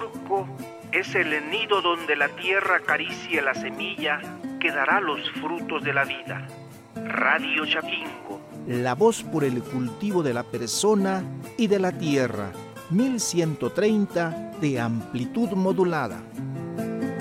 surco es el nido donde la tierra acaricie la semilla que dará los frutos de la vida. Radio Chapingo. La voz por el cultivo de la persona y de la tierra. 1130 de amplitud modulada.